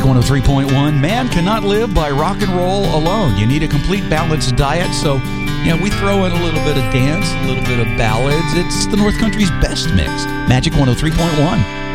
103.1. Man cannot live by rock and roll alone. You need a complete balanced diet, so we throw in a little bit of dance, a little bit of ballads. It's the North Country's best mix. Magic 103.1.